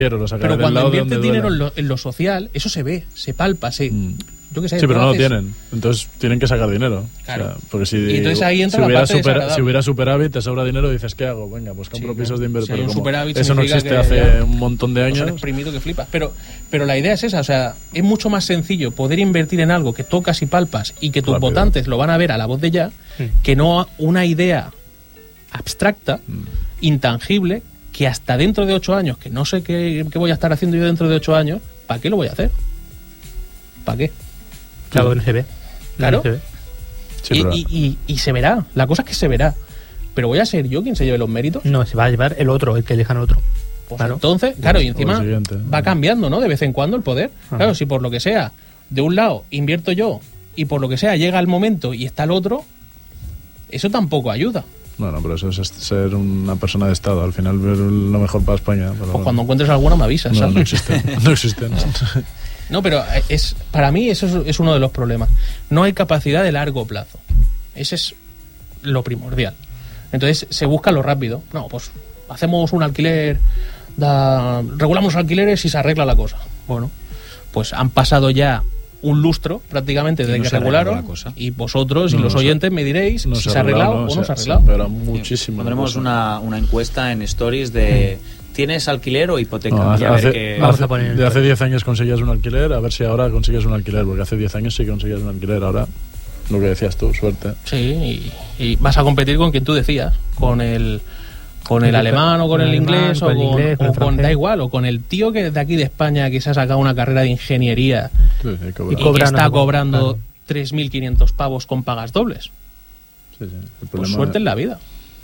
Pero cuando inviertes dinero en lo social, eso se ve, se palpa, yo qué sé. Sí, pero no lo tienen. Entonces tienen que sacar dinero. Claro. O sea, porque si, y entonces ahí entra la parte desagradable. Si hubiera superávit, te sobra dinero, dices, ¿qué hago? Venga, pues compro pisos de inversión. Si hay un superávit, eso no existe hace un montón de años. Son exprimido que flipas. Pero la idea es esa, o sea, es mucho más sencillo poder invertir en algo que tocas y palpas y que tus votantes lo van a ver a la voz de ya, que no una idea abstracta, intangible, que hasta dentro de 8 años, que no sé qué voy a estar haciendo yo dentro de 8 años, ¿para qué lo voy a hacer? ¿Para qué? Claro, no se ve. Claro. Sí, y se verá. La cosa es que se verá. Pero ¿voy a ser yo quien se lleve los méritos? No, se va a llevar el otro, el que elijan al otro. Pues claro. Entonces, claro, y encima va cambiando, ¿no? De vez en cuando el poder. Claro, si por lo que sea, de un lado invierto yo y por lo que sea llega el momento y está el otro, eso tampoco ayuda. Bueno, pero eso es ser una persona de Estado. Al final ver lo mejor para España. Pero pues cuando encuentres alguna me avisas, ¿sabes? No existen. No existen. No, pero para mí eso es uno de los problemas. No hay capacidad de largo plazo. Ese es lo primordial. Entonces se busca lo rápido. No, pues hacemos un alquiler, regulamos los alquileres y se arregla la cosa. Bueno, pues han pasado ya un lustro prácticamente desde que regularon, y vosotros y los oyentes me diréis si se ha arreglado o no se ha arreglado. Pero muchísimo. Pondremos una encuesta en Stories de ¿tienes alquiler o hipoteca? No, de hace 10 años conseguías un alquiler, a ver si ahora consigues un alquiler, porque hace 10 años sí que conseguías un alquiler, ahora lo que decías tú, suerte. Sí, y vas a competir con quien tú decías, con el alemán o con el inglés o con da igual, o con el tío que de aquí de España que se ha sacado una carrera de ingeniería y que está cobrando 3.500 pavos con pagas dobles. Sí. Pues suerte en la vida.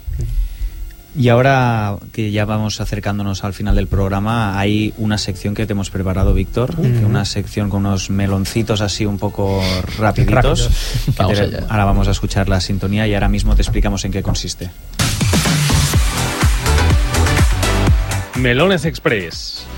Y ahora que ya vamos acercándonos al final del programa, hay una sección que te hemos preparado, Víctor, una sección con unos meloncitos así un poco rapiditos. Ahora vamos a escuchar la sintonía y ahora mismo te explicamos en qué consiste. Melones Express.